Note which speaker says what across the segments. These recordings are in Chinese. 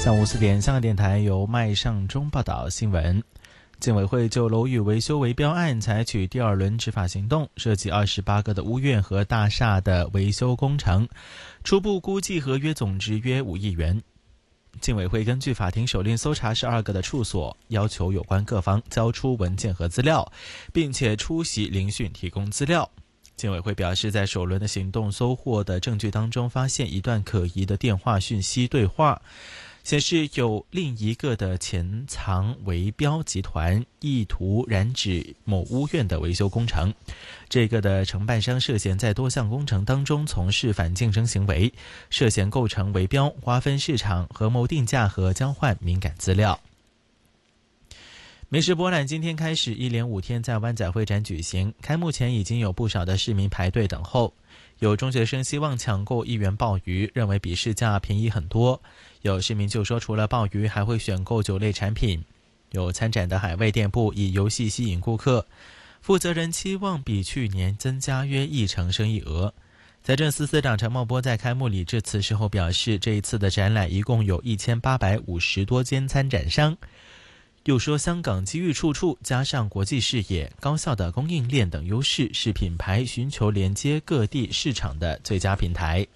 Speaker 1: 下午4点，香港电台由麦尚中报道新闻。竞委会就楼宇维修围标案采取第2轮执法行动，涉及28个的屋苑和大厦的维修工程，初步估计合约总值约5亿元。竞委会根据法庭手令搜查12个的处所，要求有关各方交出文件和资料，并且出席聆讯提供资料。竞委会表示，在首轮的行动搜获的证据当中，发现一段可疑的电话讯息对话，显示有另一个的潜藏围标集团意图染指某屋苑的维修工程。这个的承办商涉嫌在多项工程当中从事反竞争行为，涉嫌构成围标、瓜分市场、合谋定价和交换敏感资料。美食博览今天开始一连5天在湾仔会展举行，开幕前已经有不少的市民排队等候。有中学生希望抢购1元鲍鱼，认为比市价便宜很多。有市民就说，除了鲍鱼还会选购酒类产品。有参展的海味店铺以游戏吸引顾客，负责人期望比去年增加约1成生意额。财政司司长陈茂波在开幕礼致辞时候表示，这一次的展览一共有1850多间参展商。又说，香港机遇处处，加上国际视野、高效的供应链等优势，是品牌寻求连接各地市场的最佳平台。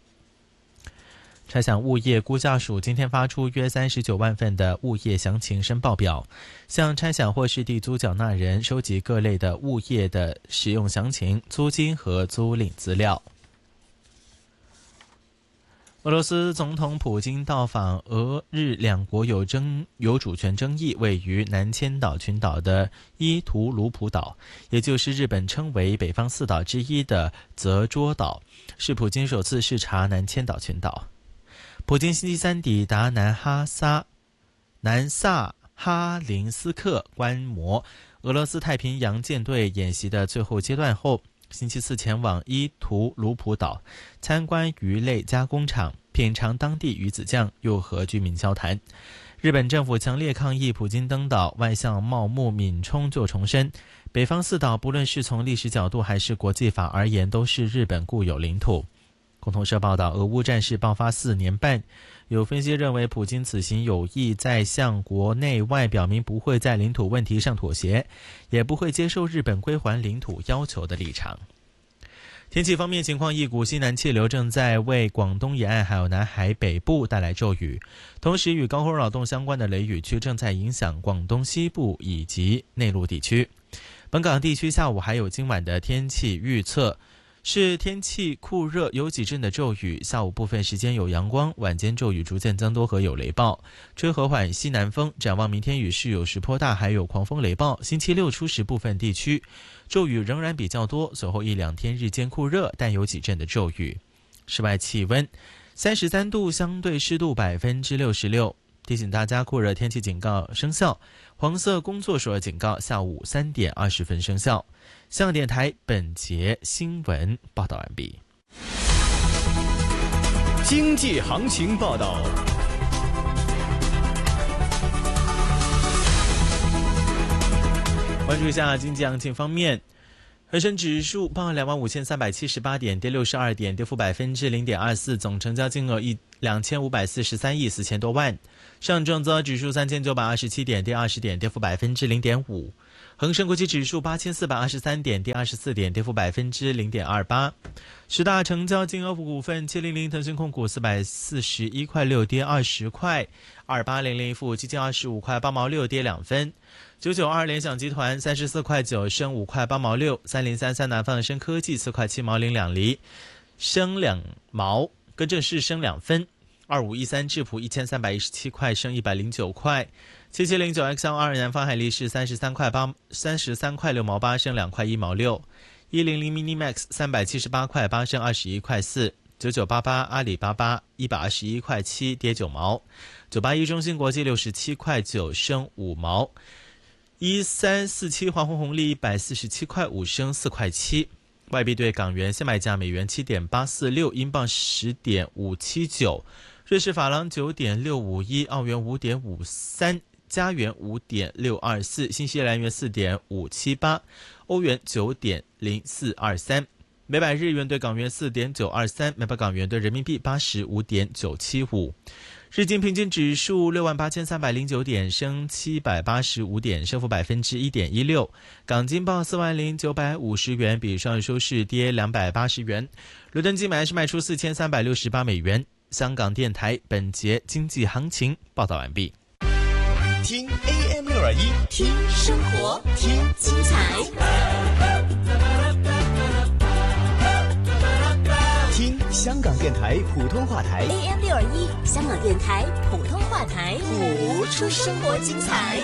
Speaker 1: 差餉物业估价署今天发出约39万份的物业详情申报表，向差餉或是地租缴纳人收集各类的物业的使用详情、租金和租赁资料。俄罗斯总统普京到访俄日两国有主权争议位于南千岛群岛的伊图鲁普岛，也就是日本称为北方4岛之一的泽捉岛，是普京首次视察南千岛群岛。普京星期三抵达南萨哈林斯克观摩俄罗斯太平洋舰队演习的最后阶段后，星期四前往伊图鲁普岛参观鱼类加工厂，品尝当地鱼子酱，又和居民交谈。日本政府强烈抗议普京登岛，外相茂木敏充就重申，北方4岛不论是从历史角度还是国际法而言，都是日本固有领土。共同社报道，俄乌战事爆发4年半，有分析认为普京此行有意在向国内外表明不会在领土问题上妥协，也不会接受日本归还领土要求的立场。天气方面情况，一股西南气流正在为广东沿岸还有南海北部带来骤雨，同时与高空扰动相关的雷雨区正在影响广东西部以及内陆地区。本港地区下午还有今晚的天气预测是天气酷热，有几阵的骤雨，下午部分时间有阳光，晚间骤雨逐渐增多和有雷暴，吹和缓西南风。展望明天雨势有时颇大，还有狂风雷暴。星期六初时部分地区骤雨仍然比较多，随后1-2天日间酷热，但有几阵的骤雨。室外气温33度，相对湿度66%。提醒大家，酷热天气警告生效，黄色工作暑热警告下午3点20分生效。香港电台本节新闻报道完毕。
Speaker 2: 经济行情报道。
Speaker 1: 关注一下经济行情方面，恒生指数报25,378点，跌62点，跌幅0.24%，总成交金额2543亿4千多万。上证综合指数3927点，跌20点，跌幅0.5%。恒生国际指数8423点，跌24点，跌幅0.28%。10大成交金额股份：700腾讯控股441块6，跌20块；2800富基金25块8毛6，跌2分；992联想集团34块9，升5块8毛6；3033南方生科技4块7毛02厘，升2毛，更正是升2分；2513智普1317块，升109块；7709XL2南方海力士33块6毛8，升2块1毛6；100 Minimax 378块8，升21块4；9988阿里巴巴121块7，跌9毛；981中芯国际67块9，升5毛；1347华虹红利147块5，升4块7。外币对港元现买价：美元7.846，英镑10.579，瑞士法郎9.651，澳元5.53，加元5.624，新西兰元4.578，欧元9.0423，每百日元对港元4.923，每百港元对人民币85.975。 日经平均指数68309点，升785点，升幅1.16%。港金报40950元，比上日收市跌280元。伦敦金买是卖出4368美元。香港电台本节经济行情报道完毕。
Speaker 2: 听 AM621，
Speaker 3: 听生活，听精彩，
Speaker 2: 听香港电台普通话台
Speaker 3: AM621，香港电台普通话台，
Speaker 2: 谱出生活精彩。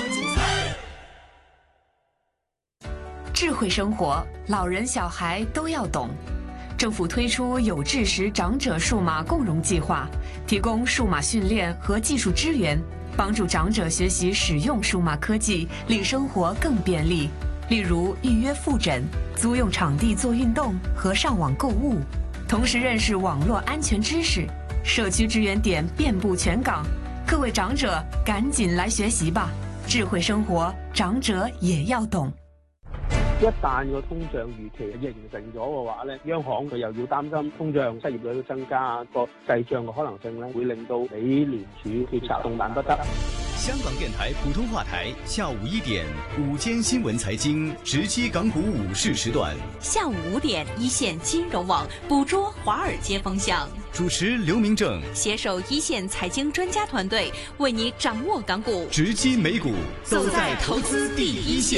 Speaker 4: 智慧生活，老人小孩都要懂。政府推出有志时长者数码共融计划，提供数码训练和技术支援，帮助长者学习使用数码科技，令生活更便利。例如预约复诊、租用场地做运动和上网购物，同时认识网络安全知识。社区支援点遍布全港，各位长者赶緊來學習吧！智慧生活，長者也要懂。
Speaker 5: 一旦個通脹預期形成咗嘅話咧，央行佢又要擔心通脹、失業率都增加，個滯脹嘅可能性咧，會令到美聯儲決策動彈不得。
Speaker 2: 香港電台普通話台下午1點午間新聞財經直擊港股午市時段，
Speaker 3: 下午5點一線金融網捕捉華爾街風向，
Speaker 2: 主持劉明正
Speaker 3: 攜手一線財經專家團隊，為你掌握港股，
Speaker 2: 直擊美股，走在投資第一線。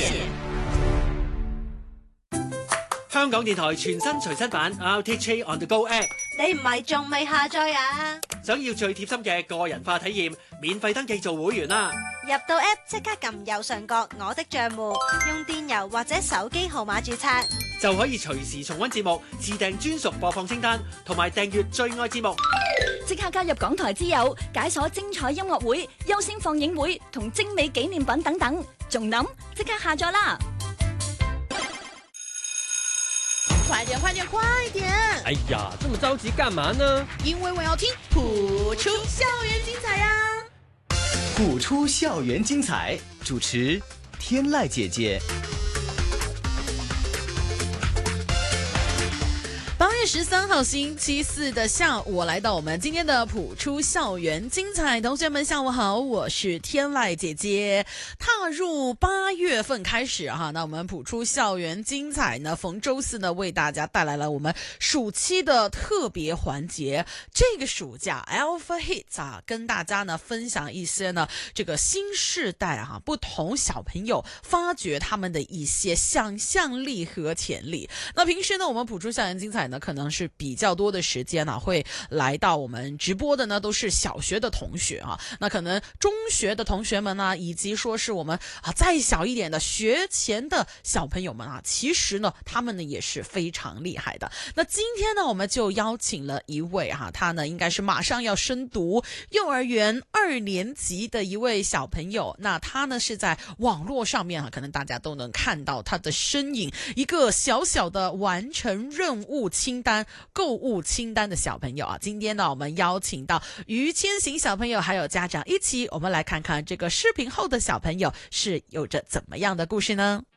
Speaker 6: 香港電台全新隨身版 RTHK On The Go App，
Speaker 7: 你唔係仲未下載啊？
Speaker 6: 想要最貼心嘅個人化體驗，免費登記做會員啦！
Speaker 7: 入到 App 即刻撳右上角我的帳戶，用電郵或者手機號碼註冊，
Speaker 6: 就可以隨時重溫節目，自訂專屬播放清單，同埋訂閱最愛節目。
Speaker 8: 即刻加入港台之友，解鎖精彩音樂會、優先放映會同精美紀念品等等，仲諗即刻下載啦！
Speaker 7: 快點快點快點！
Speaker 9: 哎呀，這麼着急幹嘛呢？
Speaker 7: 因為我要聽譜出校園精彩啊！
Speaker 2: 譜出校園精彩，主持天籟姐姐。
Speaker 10: 8月13號星期四的下午，我來到我們今天的譜出校園精彩。同學們下午好，我是天籟姐姐。踏入8月份開始哈，那我們譜出校園精彩呢，逢周四呢為大家帶來了我們暑期的特別環節。這個暑假 Alpha Hits 啊，跟大家呢分享一些呢這個新世代啊不同小朋友發掘他們的一些想象力和潛力。那平時呢我們譜出校園精彩呢可能是比較多的時間啊，會來到我們直播的呢都是小學的同學啊，那可能中學的同學們啊，以及說是我們再小一點的學前的小朋友們啊，其實呢他們呢也是非常厲害的。那今天呢我們就邀請了一位他呢應該是馬上要升讀幼兒園2年級的一位小朋友，那他呢是在網絡上面可能大家都能看到他的身影，一個小小的完成任務清單、購物清單的小朋友啊。今天呢我們邀請到於千行小朋友還有家長一起，我們來看看這個視頻後的小朋友是有着怎麼樣的故事呢？